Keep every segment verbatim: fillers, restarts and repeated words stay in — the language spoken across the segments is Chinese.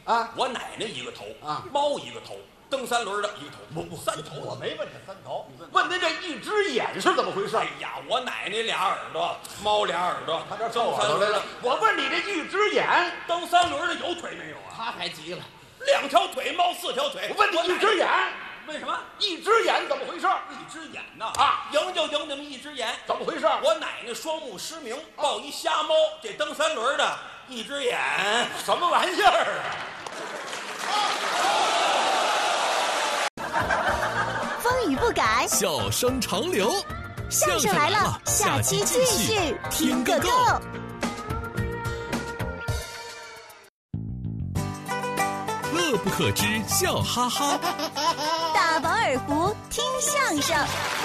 啊， 我奶奶一个头啊， 猫一个头，蹬三轮的一个头， 不不， 三头。 我没问这三头，问您这一只眼是怎么回事？ 哎呀，我奶奶俩耳朵，猫俩耳朵， 他这揍我来了。我问你这一只眼， 蹬三轮的有腿没有啊？ 他还急了， 两条腿，猫四条腿。 我问你一只眼， 为什么？ 一只眼怎么回事？ 一只眼呐啊， 赢就赢你们一只眼， 怎么回事？ 我奶奶双目失明，抱一瞎猫，这蹬三轮的一只眼， 什么玩意儿啊？风雨不改， 笑声长流。 相声来了，下期继续听个够。 乐不可支，笑哈哈。 大饱耳福，听相声。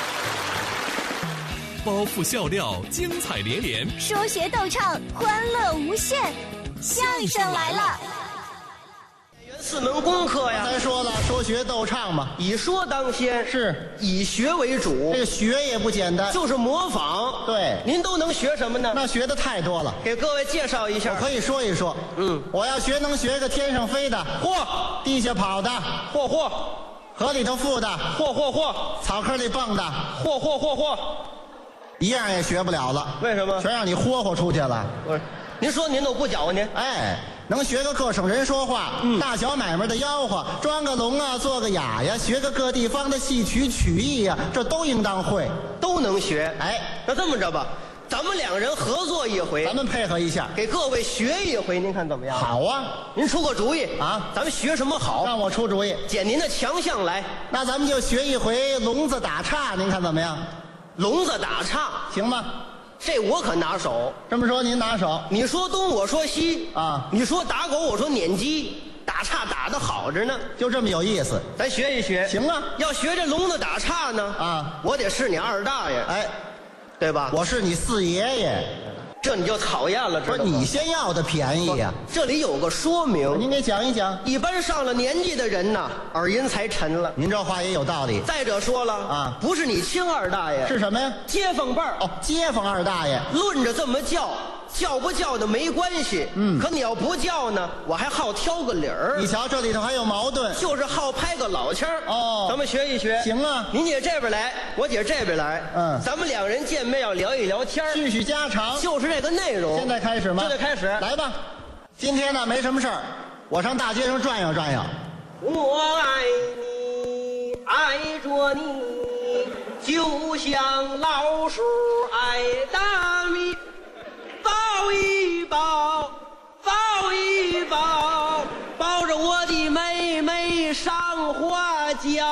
包袱笑料，精彩连连。 说学逗唱，欢乐无限。相声来了。 四门功课呀， 咱说了，说学逗唱嘛， 以说当先， 是以学为主。 这个学也不简单， 就是模仿。 对， 您都能学什么呢？ 那学的太多了， 给各位介绍一下。 我可以说一说。 嗯， 我要学能学个天上飞的， 嚯； 地下跑的， 嚯嚯； 河里头浮的， 嚯嚯嚯； 草坑里蹦的， 嚯嚯嚯嚯。 一样也学不了了。 为什么？ 全让你霍霍出去了。 不是，您说您都不搅和您？ 哎。能学个各省人说话，嗯，大小买卖的吆喝，装个聋啊，做个哑呀，学个各地方的戏曲曲艺呀，这都应当会， 都能学。 哎， 那这么着吧，咱们两人合作一回， 咱们配合一下， 给各位学一回，您看怎么样？ 好啊， 您出个主意啊， 咱们学什么好？ 让我出主意， 捡您的强项来。 那咱们就学一回聋子打岔，您看怎么样？ 聋子打岔行吗？ 这我可拿手。 这么说您拿手， 你说东我说西啊， 你说打狗我说撵鸡，打岔打得好着呢， 就这么有意思。 咱学一学。 行啊， 要学这聋子打岔呢啊， 我得是你二大爷， 哎， 对吧？ 我是你四爷爷， 这你就讨厌了，知道吗？ 不是你先要的便宜呀。 这里有个说明， 您给讲一讲。 一般上了年纪的人呐，耳音才沉了。 您这话也有道理。 再者说了啊， 不是你亲二大爷， 是什么呀？ 街坊辈儿。 哦，街坊二大爷。 论着这么叫，叫不叫的没关系。嗯，可你要不叫呢，我还好挑个理儿。 你瞧，这里头还有矛盾， 就是好拍个老腔儿。 哦， 咱们学一学。 行啊， 您姐这边来，我姐这边来。 嗯， 咱们两人见面要聊一聊天儿， 叙叙家常， 就是这个内容。 现在开始吗？ 现在开始， 来吧。今天呢没什么事儿，我上大街上转悠转悠。 我爱你，爱着你，就像老鼠爱大米。抱一抱，抱一抱，抱着我的妹妹上花轿，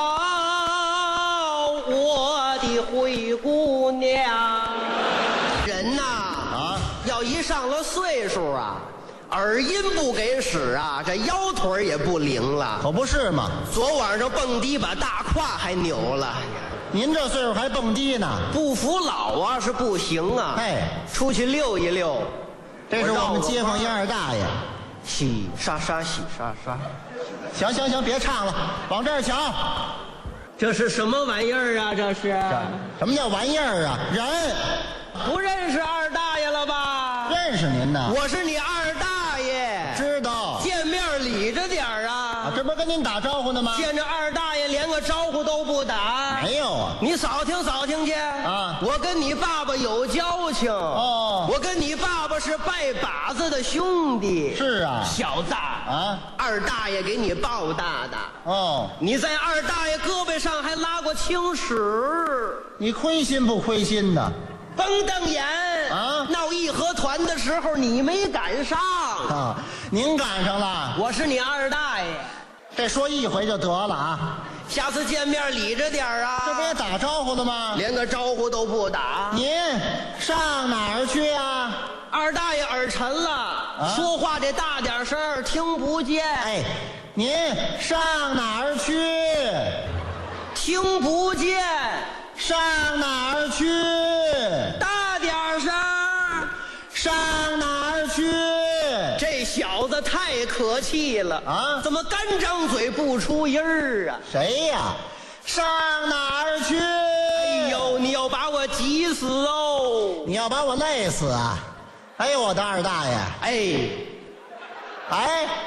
我的灰姑娘。人呐，啊，要一上了岁数啊，耳音不给使啊，这腰腿也不灵了。 可不是嘛， 昨晚上蹦迪把大胯还扭了。 您这岁数还蹦迪呢？ 不服老啊是不行啊。 哎， 出去溜一溜。 这是我们街坊一二大爷。 洗刷刷，洗刷刷。 行行行，别唱了，往这儿瞧。 这是什么玩意儿啊？这是？ 什么叫玩意儿啊？人。 不认识二大爷了吧？ 认识您呢。 我是你二大爷。 知道。 见面礼着点儿啊。 啊，这不跟您打招呼呢吗？ 见着二大爷连个招呼都不打。 没有啊。 你扫听扫听去啊！ 我跟你爸爸有交情哦。 我跟你爸爸是拜把子的兄弟。 是啊。 小子啊， 二大爷给你抱大的。 哦。 你在二大爷胳膊上还拉过青史。 你亏心不亏心呢？ 甭瞪眼啊！ 闹义和团的时候你没赶上啊，您赶上了。 我是你二大爷， 这说一回就得了啊。 下次见面理着点啊。 这不也打招呼了吗？ 连个招呼都不打。 您上哪儿去啊？ 二大爷耳沉了，啊、说话得大点声，听不见。 哎，您上哪儿去？ 听不见。 上哪儿去？ 大点声！ 上哪儿去？ 这小子太可气了啊！ 怎么干张嘴不出音儿啊？ 谁呀？上哪儿去？ 哎呦，你要把我急死哦！ 你要把我累死啊！哎呦，我的二大爷！ 哎， 哎，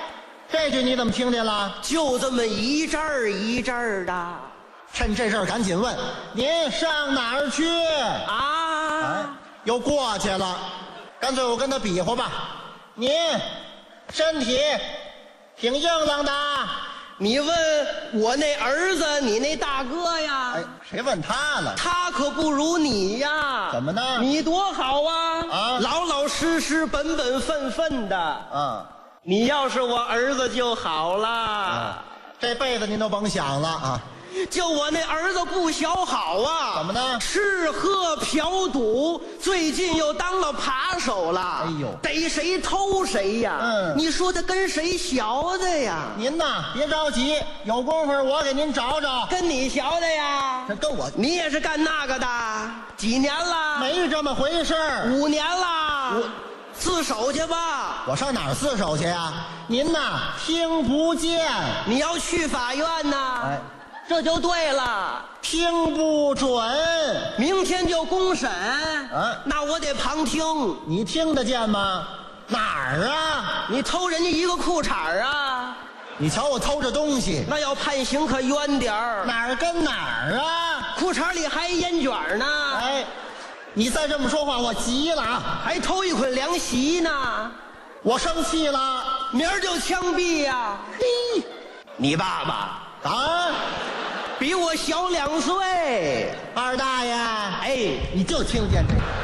这句你怎么听见了？ 就这么一阵儿一阵儿的趁这事儿赶紧问，您上哪儿去？ 啊！ 哎，又过去了，干脆我跟他比划吧。您身体挺硬朗的。 你问我那儿子，你那大哥呀？ 哎，谁问他了？ 他可不如你呀！ 怎么呢？ 你多好啊！ 啊， 老老实实、本本分分的。 啊， 你要是我儿子就好了。 啊，这辈子您都甭想了啊！ 就我那儿子不小好啊！ 怎么呢？ 吃喝嫖赌，最近又当了扒手了。 哎呦， 逮谁偷谁呀！ 嗯， 你说他跟谁学的呀？ 您呐，别着急，有功夫我给您找找。 跟你学的呀？ 这跟我， 你也是干那个的？几年了？ 没这么回事儿。 五年了。我自首去吧。 我上哪儿自首去呀？您呐，听不见。 你要去法院呐？ 哎。 这就对了， 听不准， 明天就公审， 啊， 那我得旁听。 你听得见吗？哪儿啊？ 你偷人家一个裤衩啊？ 你瞧我偷着东西， 那要判刑可冤点儿。 哪儿跟哪儿啊？ 裤衩里还烟卷呢。 哎，你再这么说话，我急了啊！ 还偷一捆凉席呢， 我生气了， 明儿就枪毙呀！嘿，你爸爸啊？ 比我小两岁， 二大爷， 哎， 你就听见这个。